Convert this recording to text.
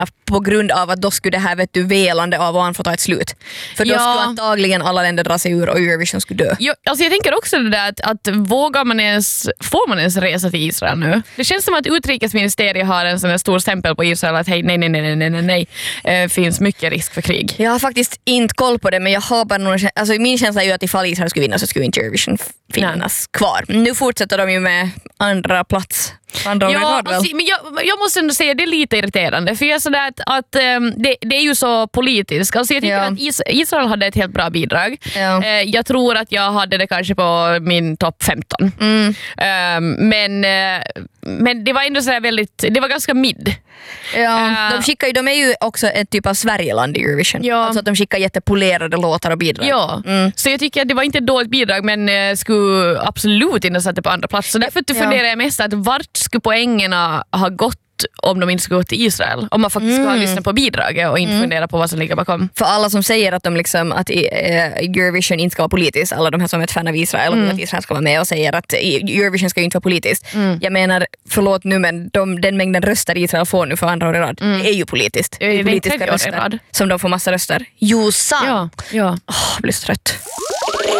på grund av att då skulle det här velande av och an få ta ett slut. För då skulle antagligen alla länder dra sig ur och Eurovision skulle dö. Alltså jag tänker också det där att får man ens resa till Israel nu? Det känns som att utrikesministeriet har en sån här stor stämpel på Israel att hej, nej, finns mycket risk för krig. Jag har faktiskt inte koll på det, men jag har bara alltså min känsla är ju att ifall Israel skulle vinna så skulle inte Eurovision finnas kvar. Nu fortsätter de ju med andra plats. Men jag måste ändå säga det är lite irriterande för jag är sådär att det är ju så politiskt. Alltså jag tycker att Israel hade ett helt bra bidrag. Jag tror att jag hade det kanske på min topp 15. Men det var ändå så väldigt, det var ganska mid. De är ju också en typ av Sverigeland i Eurovision. Alltså att de skickar jättepolerade låtar och bidrag. Så jag tycker att det var inte ett dåligt bidrag, men skulle absolut inte sätta på andra plats. Så därför funderar jag mest att vart skulle poängerna ha gått om de inte skulle gå till Israel? Om man faktiskt skulle ha lyssnat på bidraget och inte fundera på vad som ligger bakom. För alla som säger att att Eurovision inte ska vara politiskt, alla de här som är ett fan av Israel och att Israel ska vara med och säger att Eurovision ska inte vara politiskt. Jag menar, förlåt nu, men den mängden röster Israel får nu för andra år i rad, det är ju politiskt. Det är politiska röster som de får massa röster. Jag blir så trött.